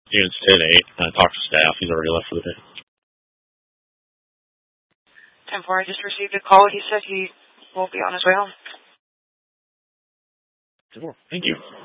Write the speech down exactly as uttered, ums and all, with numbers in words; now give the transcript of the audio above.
Units ten eight. I talked to staff. He's already left for the day. ten four, I just received a call. He said he will be on his way home. ten four. Thank you.